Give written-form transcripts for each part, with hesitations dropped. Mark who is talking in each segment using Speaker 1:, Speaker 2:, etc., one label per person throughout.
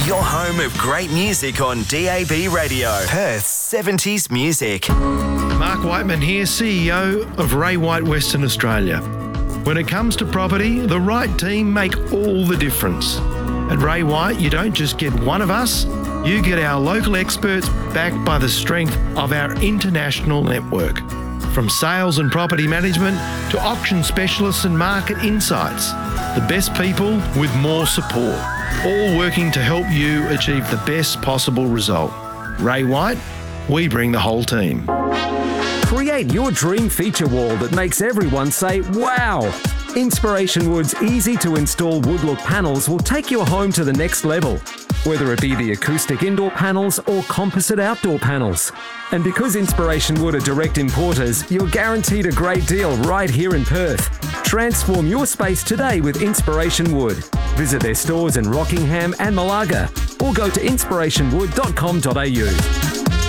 Speaker 1: Your home of great music on DAB Radio. Perth's 70s music.
Speaker 2: Mark Whiteman here, CEO of Ray White Western Australia. When it comes to property, the right team make all the difference. At Ray White, you don't just get one of us, you get our local experts backed by the strength of our international network. From sales and property management to auction specialists and market insights, the best people with more support, all working to help you achieve the best possible result. Ray White, we bring the whole team.
Speaker 3: Create your dream feature wall that makes everyone say, wow! Inspiration Wood's easy-to-install wood look panels will take your home to the next level, whether it be the acoustic indoor panels or composite outdoor panels. And because Inspiration Wood are direct importers, you're guaranteed a great deal right here in Perth. Transform your space today with Inspiration Wood. Visit their stores in Rockingham and Malaga or go to inspirationwood.com.au.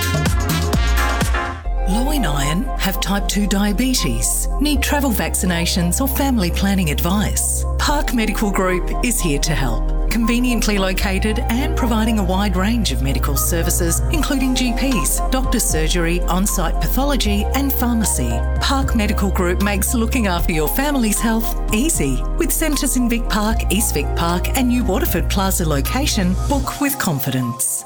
Speaker 4: Low in iron, have type 2 diabetes, need travel vaccinations or family planning advice? Park Medical Group is here to help. Conveniently located and providing a wide range of medical services, including GPs, doctor's surgery, on-site pathology and pharmacy. Park Medical Group makes looking after your family's health easy. With centres in Vic Park, East Vic Park and New Waterford Plaza location, book with confidence.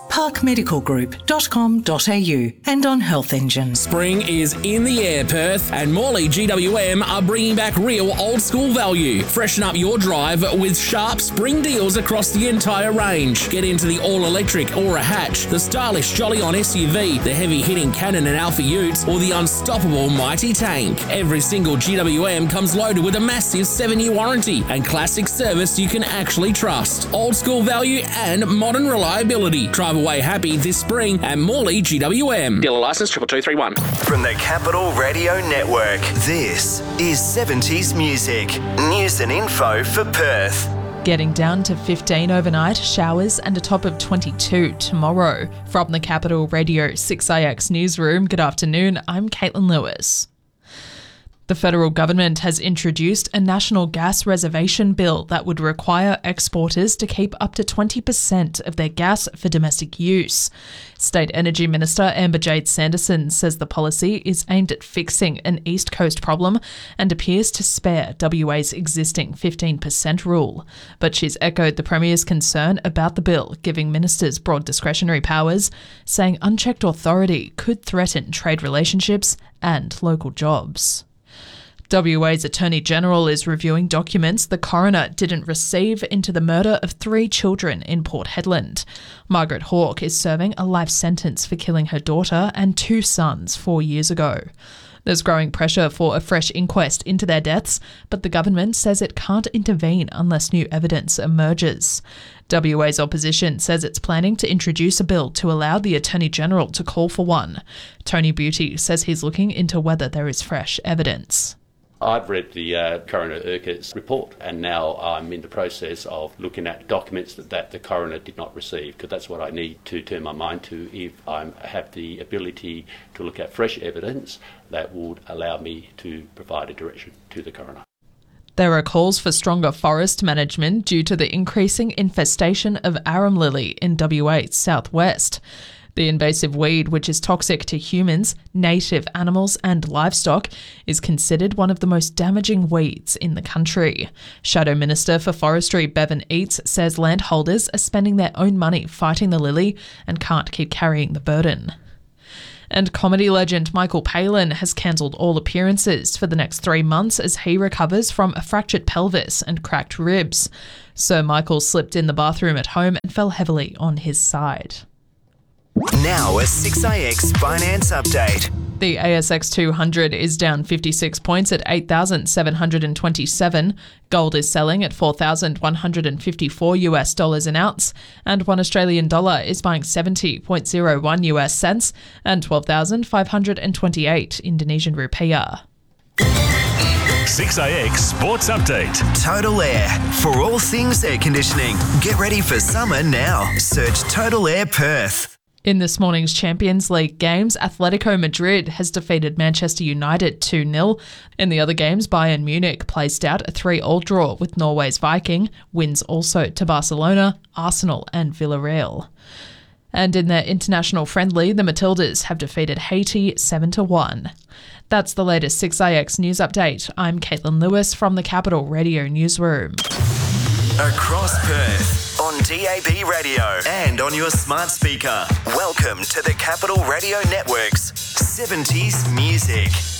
Speaker 4: parkmedicalgroup.com.au and on Health Engine.
Speaker 5: Spring is in the air, Perth, and Morley GWM are bringing back real old school value. Freshen up your drive with sharp spring deals across the entire range. Get into the all-electric Aura Hatch, the stylish Jolly On SUV, the heavy-hitting Cannon and Alpha Utes, or the unstoppable Mighty Tank. Every single GWM comes loaded with a massive 7-year warranty and classic service you can actually trust. Old school value and modern reliability. Drive away happy this spring at Morley GWM. Dealer licence 22231.
Speaker 1: From the Capital Radio Network, this is 70s music. News and info for Perth.
Speaker 6: Getting down to 15 overnight, showers and a top of 22 tomorrow. From the Capital Radio 6IX newsroom, good afternoon, I'm Caitlin Lewis. The federal government has introduced a national gas reservation bill that would require exporters to keep up to 20% of their gas for domestic use. State Energy Minister Amber Jade Sanderson says the policy is aimed at fixing an East Coast problem and appears to spare WA's existing 15% rule. But she's echoed the Premier's concern about the bill giving ministers broad discretionary powers, saying unchecked authority could threaten trade relationships and local jobs. WA's Attorney-General is reviewing documents the coroner didn't receive into the murder of 3 children in Port Hedland. Margaret Hawke is serving a life sentence for killing her daughter and 2 sons 4 years ago. There's growing pressure for a fresh inquest into their deaths, but the government says it can't intervene unless new evidence emerges. WA's opposition says it's planning to introduce a bill to allow the Attorney-General to call for one. Tony Beauty says he's looking into whether there is fresh evidence.
Speaker 7: I've read the Coroner Urquhart's report and now I'm in the process of looking at documents that the coroner did not receive, because that's what I need to turn my mind to if I have the ability to look at fresh evidence that would allow me to provide a direction to the coroner.
Speaker 6: There are calls for stronger forest management due to the increasing infestation of arum lily in WA's southwest. The invasive weed, which is toxic to humans, native animals and livestock, is considered one of the most damaging weeds in the country. Shadow Minister for Forestry Bevan Eates says landholders are spending their own money fighting the lily and can't keep carrying the burden. And comedy legend Michael Palin has cancelled all appearances for the next 3 months as he recovers from a fractured pelvis and cracked ribs. Sir Michael slipped in the bathroom at home and fell heavily on his side.
Speaker 1: Now a 6IX finance update.
Speaker 6: The ASX 200 is down 56 points at 8,727. Gold is selling at $4,154 an ounce, and $1 Australian dollar is buying 70.01 US cents and 12,528 Indonesian rupiah.
Speaker 8: 6IX Sports Update.
Speaker 1: Total Air. For all things air conditioning. Get ready for summer now. Search Total Air Perth.
Speaker 6: In this morning's Champions League games, Atletico Madrid has defeated Manchester United 2-0. In the other games, Bayern Munich placed out a 3-3 draw with Norway's Viking, wins also to Barcelona, Arsenal and Villarreal. And in their international friendly, the Matildas have defeated Haiti 7-1. That's the latest 6IX news update. I'm Caitlin Lewis from the Capital Radio Newsroom.
Speaker 1: Across Perth, on DAB radio and on your smart speaker. Welcome to the Capital Radio Network's 70s Music.